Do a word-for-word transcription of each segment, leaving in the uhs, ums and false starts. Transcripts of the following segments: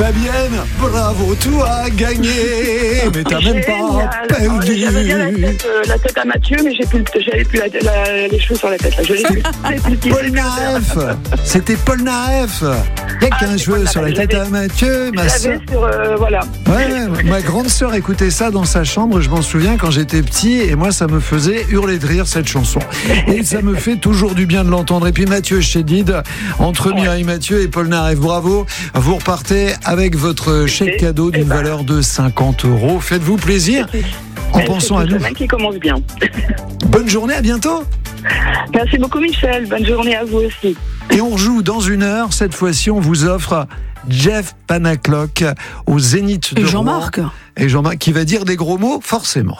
Fabienne, bravo, tu as gagné, mais t'as même pas perdu. J'avais bien la tête, euh, la tête à Mathieu, mais j'ai plus, j'avais plus la, la, les cheveux sur la tête. Là. Je l'ai plus. Paul Naref, c'était Paul Naref. Il y a qu'un cheveu sur la tête à Mathieu, ma soeur. Sur, euh, voilà. Ouais, ma grande sœur écoutait ça dans sa chambre, je m'en souviens quand j'étais petit, et moi ça me faisait hurler de rire cette chanson. Et ça me fait toujours du bien de l'entendre. Et puis Mathieu Chédid, entre ouais. Mireille Mathieu et Paul Naref, bravo. Vous repartez avec votre chèque cadeau d'une ben. valeur de cinquante euros. Faites-vous plaisir en c'est, pensant c'est à nous. C'est qui commence bien. Bonne journée, à bientôt. Merci beaucoup Michel, bonne journée à vous aussi. Et on rejoue dans une heure. Cette fois-ci, on vous offre Jeff Panaclock au Zénith de Et Jean-Marc. Rouen. Et Jean-Marc qui va dire des gros mots, forcément.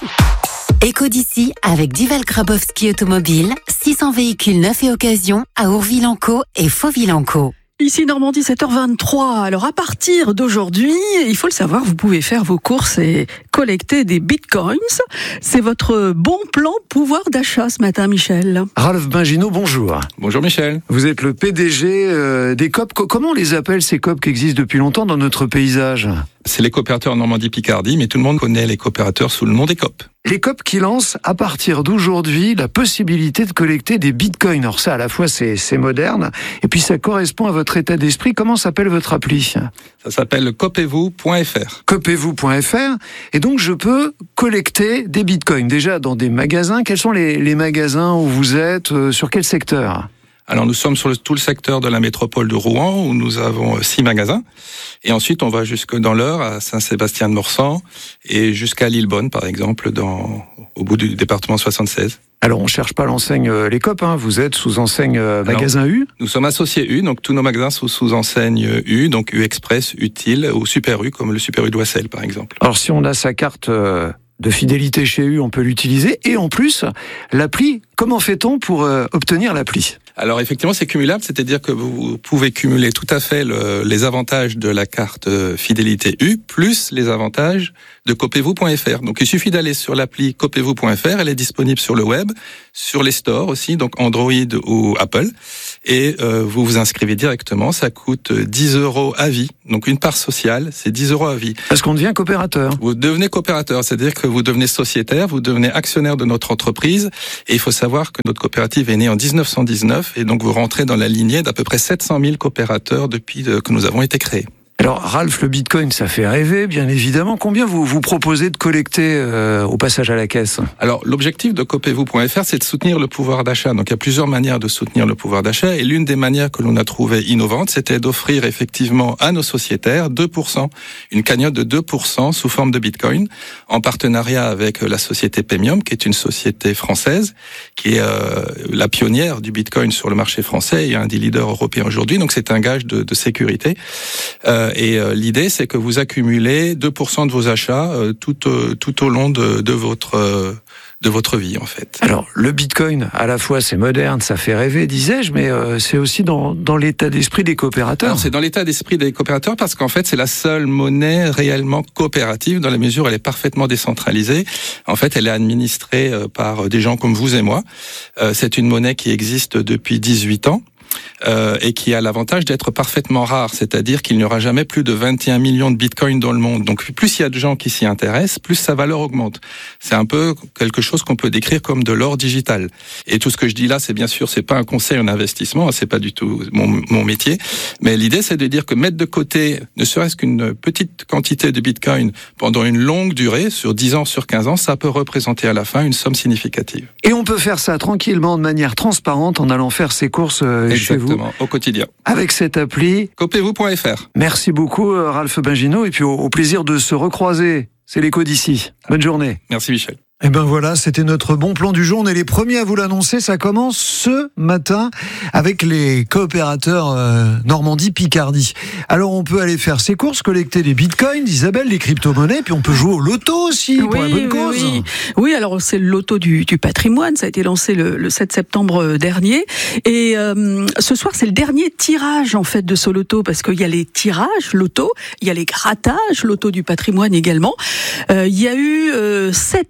Éco d'ici avec Duval Grabowski Automobile, six cents véhicules neufs et occasion à Ourville-en-Caux et Fauville-en-Caux. Ici Normandie, sept heures vingt-trois. Alors à partir d'aujourd'hui, il faut le savoir, vous pouvez faire vos courses et collecter des bitcoins. C'est votre bon plan pouvoir d'achat ce matin, Michel. Ralph Bingino, bonjour. Bonjour Michel. Vous êtes le P D G euh, des C O P. Comment on les appelle ces C O P qui existent depuis longtemps dans notre paysage ? C'est les coopérateurs Normandie-Picardie, mais tout le monde connaît les coopérateurs sous le nom des C O P. Les C O P qui lancent à partir d'aujourd'hui la possibilité de collecter des bitcoins. Alors ça, à la fois, c'est, c'est moderne, et puis ça correspond à votre état d'esprit. Comment s'appelle votre appli ? Ça s'appelle copez-vous point f r. copez-vous point f r. Et donc, je peux collecter des bitcoins. Déjà, dans des magasins. Quels sont les, les magasins où vous êtes ? euh, Sur quel secteur ? Alors nous sommes sur le, tout le secteur de la métropole de Rouen où nous avons six magasins et ensuite on va jusque dans l'Eure à Saint-Sébastien-de-Morsan et jusqu'à Lillebonne par exemple dans, au bout du département soixante-seize. Alors on cherche pas l'enseigne euh, les C O P, hein. Vous êtes sous enseigne euh, magasin Alors, U. Nous sommes associés U, donc tous nos magasins sont sous enseigne U, donc U Express, Utile ou Super U comme le Super U d'Oissel par exemple. Alors si on a sa carte euh, de fidélité chez U, on peut l'utiliser et en plus l'appli, comment fait-on pour euh, obtenir l'appli ? Alors effectivement, c'est cumulable, c'est-à-dire que vous pouvez cumuler tout à fait le, les avantages de la carte fidélité U plus les avantages de copez-vous point f r. Donc il suffit d'aller sur l'appli copez-vous point f r, elle est disponible sur le web, sur les stores aussi, donc Android ou Apple, et euh, vous vous inscrivez directement, ça coûte dix euros à vie, donc une part sociale, c'est dix euros à vie. Parce qu'on devient coopérateur. Vous devenez coopérateur, c'est-à-dire que vous devenez sociétaire, vous devenez actionnaire de notre entreprise, et il faut savoir que notre coopérative est née en dix-neuf cent dix-neuf, et donc vous rentrez dans la lignée d'à peu près sept cent mille coopérateurs depuis que nous avons été créés. Alors Ralph, le Bitcoin, ça fait rêver, bien évidemment. Combien vous vous proposez de collecter euh, au passage à la caisse ? Alors l'objectif de copez-vous point f r, c'est de soutenir le pouvoir d'achat. Donc il y a plusieurs manières de soutenir le pouvoir d'achat, et l'une des manières que l'on a trouvée innovante, c'était d'offrir effectivement à nos sociétaires deux pour cent, une cagnotte de deux pour cent sous forme de Bitcoin, en partenariat avec la société Paymium, qui est une société française, qui est euh, la pionnière du Bitcoin sur le marché français et un des leaders européens aujourd'hui. Donc c'est un gage de, de sécurité. Euh, Et euh, l'idée, c'est que vous accumulez deux pour cent de vos achats euh, tout, euh, tout au long de, de, votre, euh, de votre vie, en fait. Alors, le Bitcoin, à la fois, c'est moderne, ça fait rêver, disais-je, mais euh, c'est aussi dans, dans l'état d'esprit des coopérateurs. Alors, c'est dans l'état d'esprit des coopérateurs parce qu'en fait, c'est la seule monnaie réellement coopérative dans la mesure où elle est parfaitement décentralisée. En fait, elle est administrée euh, par des gens comme vous et moi. Euh, c'est une monnaie qui existe depuis dix-huit ans. Euh, et qui a l'avantage d'être parfaitement rare, c'est-à-dire qu'il n'y aura jamais plus de vingt et un millions de bitcoins dans le monde. Donc plus il y a de gens qui s'y intéressent, plus sa valeur augmente. C'est un peu quelque chose qu'on peut décrire comme de l'or digital. Et tout ce que je dis là, c'est bien sûr, c'est pas un conseil en investissement, c'est pas du tout mon, mon métier, mais l'idée c'est de dire que mettre de côté ne serait-ce qu'une petite quantité de bitcoin pendant une longue durée, sur dix ans, sur quinze ans, ça peut représenter à la fin une somme significative. Et on peut faire ça tranquillement, de manière transparente, en allant faire ses courses euh, chez vous. Au quotidien. Avec cette appli. copez-vous point f r. Merci beaucoup, Ralph Bingino, et puis au, au plaisir de se recroiser. C'est l'écho d'ici. Bonne journée. Merci Michel. Et ben voilà, c'était notre bon plan du jour. On est les premiers à vous l'annoncer. Ça commence ce matin avec les coopérateurs euh, Normandie-Picardie. Alors on peut aller faire ses courses, collecter des bitcoins, Isabelle, des crypto-monnaies, puis on peut jouer au loto aussi, oui, pour la bonne oui, cause. Oui, oui, alors c'est le loto du, du patrimoine. Ça a été lancé le, le sept septembre dernier. Et euh, ce soir, c'est le dernier tirage en fait de ce loto, parce qu'il y a les tirages loto, il y a les grattages loto du patrimoine également. Euh, il y a eu euh, sept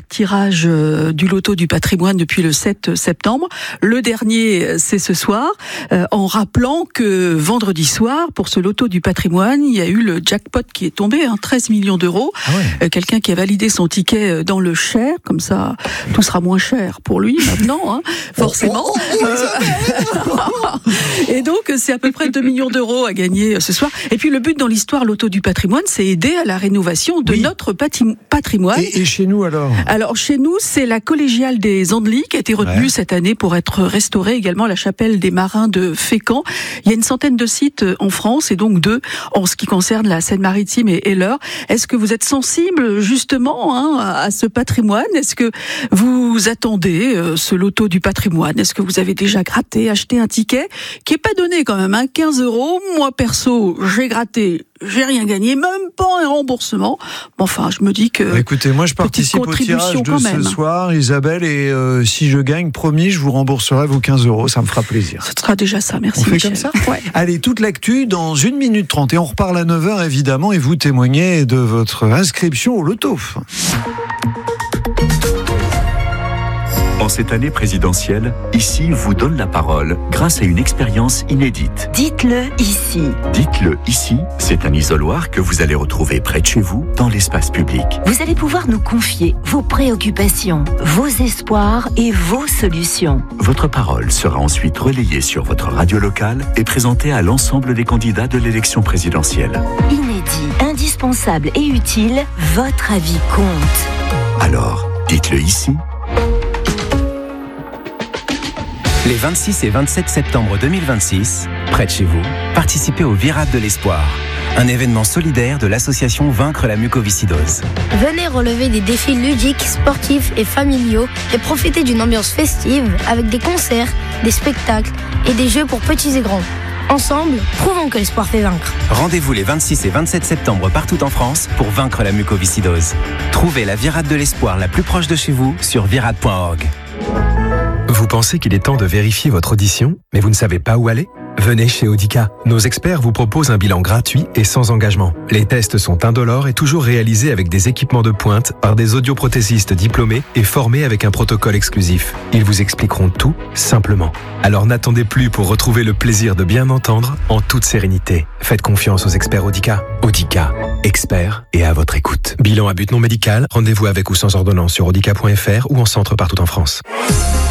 tirage euh, du loto du patrimoine depuis le sept septembre. Le dernier, c'est ce soir, euh, en rappelant que vendredi soir, pour ce loto du patrimoine, il y a eu le jackpot qui est tombé, hein, treize millions d'euros. Ah ouais. euh, quelqu'un qui a validé son ticket dans le Cher, comme ça, tout sera moins cher pour lui maintenant, hein, forcément. Oh, oh, oh, euh... Et donc, c'est à peu près deux millions d'euros à gagner ce soir. Et puis, le but dans l'histoire loto du patrimoine, c'est aider à la rénovation de oui. notre patrimoine. Et, et chez nous, alors Alors, chez nous, c'est la collégiale des Andelys qui a été retenue ouais. cette année pour être restaurée. Également, la chapelle des Marins de Fécamp. Il y a une centaine de sites en France et donc deux en ce qui concerne la Seine-Maritime et, et l'Eure. Est-ce que vous êtes sensible, justement, hein, à ce patrimoine? Est-ce que vous attendez euh, ce loto du patrimoine? Est-ce que vous avez déjà gratté, acheté un ticket qui est pas donné quand même, hein, quinze euros. Moi, perso, j'ai gratté, j'ai rien gagné, même pas un remboursement. Enfin, je me dis que... Bah écoutez, moi je participe au tirage de ce soir, Isabelle, et euh, si je gagne, promis, je vous rembourserai vos quinze euros, ça me fera plaisir. Ce sera déjà ça, merci On fait Michel. Comme ça ouais. Allez, toute l'actu dans une minute trente, et on reparle à neuf heures évidemment, et vous témoignez de votre inscription au loto. En cette année présidentielle, Ici vous donne la parole grâce à une expérience inédite. Dites-le ici. Dites-le ici, c'est un isoloir que vous allez retrouver près de chez vous, dans l'espace public. Vous allez pouvoir nous confier vos préoccupations, vos espoirs et vos solutions. Votre parole sera ensuite relayée sur votre radio locale et présentée à l'ensemble des candidats de l'élection présidentielle. Inédit, indispensable et utile, votre avis compte. Alors, dites-le ici. Les vingt-six et vingt-sept septembre deux mille vingt-six, près de chez vous, participez au Virade de l'Espoir, un événement solidaire de l'association Vaincre la mucoviscidose. Venez relever des défis ludiques, sportifs et familiaux et profiter d'une ambiance festive avec des concerts, des spectacles et des jeux pour petits et grands. Ensemble, prouvons que l'espoir fait vaincre. Rendez-vous les vingt-six et vingt-sept septembre partout en France pour vaincre la mucoviscidose. Trouvez la Virade de l'Espoir la plus proche de chez vous sur virade point org. Vous pensez qu'il est temps de vérifier votre audition, mais vous ne savez pas où aller ? Venez chez Audica. Nos experts vous proposent un bilan gratuit et sans engagement. Les tests sont indolores et toujours réalisés avec des équipements de pointe par des audioprothésistes diplômés et formés avec un protocole exclusif. Ils vous expliqueront tout simplement. Alors n'attendez plus pour retrouver le plaisir de bien entendre en toute sérénité. Faites confiance aux experts Audica. Audica, experts et à votre écoute. Bilan à but non médical, rendez-vous avec ou sans ordonnance sur audica point f r ou en centre partout en France.